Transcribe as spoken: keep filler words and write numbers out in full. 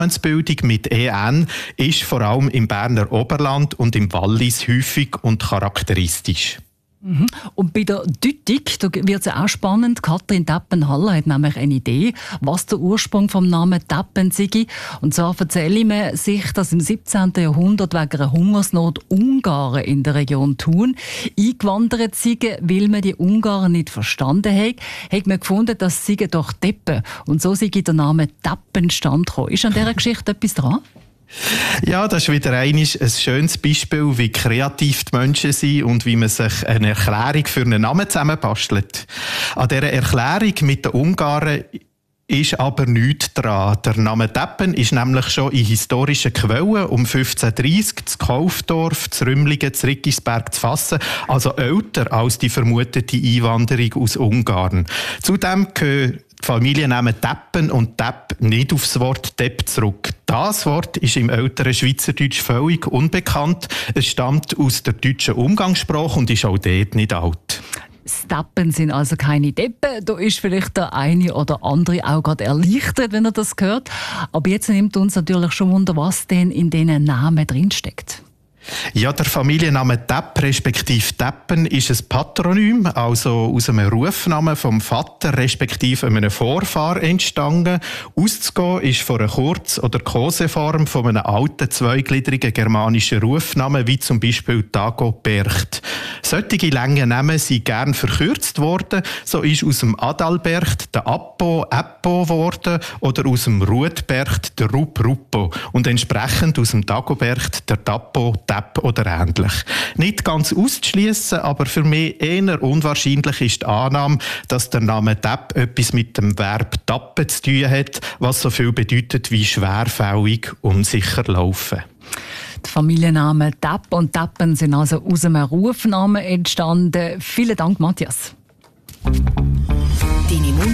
Namensbildung mit E N ist vor allem im Berner Oberland und im Wallis häufig und charakteristisch. Mhm. Und bei der Deutung da wird es ja auch spannend. Katrin Tappen-Haller hat nämlich eine Idee, was der Ursprung vom Namen Tappen sei. Und zwar erzähle man sich, dass im siebzehnten Jahrhundert wegen einer Hungersnot Ungarn in der Region Thun eingewandert sind, weil man die Ungarn nicht verstanden hat. Hat man gefunden, dass sie doch Deppen. Und so sei der Name Tappen stand gekommen. Ist an dieser Geschichte etwas dran? Ja, das ist wieder einmal ein schönes Beispiel, wie kreativ die Menschen sind und wie man sich eine Erklärung für einen Namen zusammenbastelt. An dieser Erklärung mit den Ungarn ist aber nichts dran. Der Name Tappen ist nämlich schon in historischen Quellen um fünfzehnhundertdreissig zu Kaufdorf, zu Rümlingen, zu Riggisberg zu fassen, also älter als die vermutete Einwanderung aus Ungarn. Zudem gehört die Familiennamen Tappen und Tapp nicht auf das Wort Depp zurück. Das Wort ist im älteren Schweizerdeutsch völlig unbekannt. Es stammt aus der deutschen Umgangssprache und ist auch dort nicht alt. Das Tappen sind also keine Deppen. Da ist vielleicht der eine oder andere auch gerade erleichtert, wenn er das hört. Aber jetzt nimmt uns natürlich schon Wunder, was denn in diesen Namen drinsteckt. Ja, der Familienname Tapp respektive Tappen ist ein Patronym, also aus einem Rufnamen vom Vater respektive einem Vorfahr entstanden. Auszugehen ist von einer Kurz- oder Koseform von einem alten zweigliedrigen germanischen Rufnamen, wie zum Beispiel Dagobert. Solche lange Namen sind gern verkürzt worden. So ist aus dem Adalbert der Appo Eppo geworden oder aus dem Ruetbert der Rup Ruppo und entsprechend aus dem Dagobert der Tappo Tapp oder ähnlich. Nicht ganz auszuschliessen, aber für mich eher unwahrscheinlich ist die Annahme, dass der Name Tapp etwas mit dem Verb tappen zu tun hat, was so viel bedeutet wie schwerfällig, unsicher laufen. Die Familiennamen Tapp und Tappen sind also aus einem Rufnamen entstanden. Vielen Dank, Matthias.